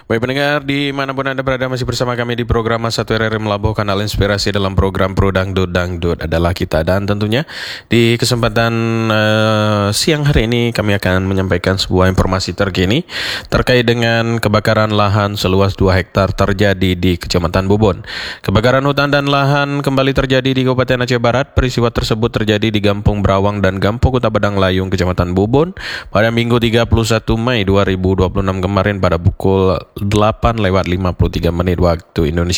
Baik pendengar, dimanapun Anda berada masih bersama kami di program Satu RRI Melabuh, kanal inspirasi dalam program Pro Dangdut. Dangdut adalah kita, dan tentunya di kesempatan siang hari ini kami akan menyampaikan sebuah informasi terkini terkait dengan kebakaran lahan seluas 2 hektar terjadi di Kecamatan Bubon. Kebakaran hutan dan lahan kembali terjadi di Kabupaten Aceh Barat. Peristiwa tersebut terjadi di Gampung Berawang dan Gampung Kota Bedang Layung, Kecamatan Bubon pada Minggu 31 Mei 2026 kemarin pada pukul 8:53 waktu Indonesia